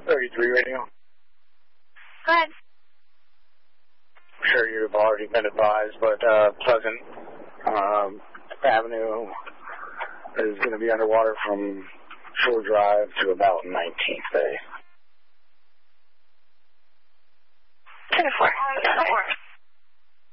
33 radio. Go ahead. I'm sure you've already been advised, but Pleasant Avenue is going to be underwater from Shore Drive to about 19th Bay.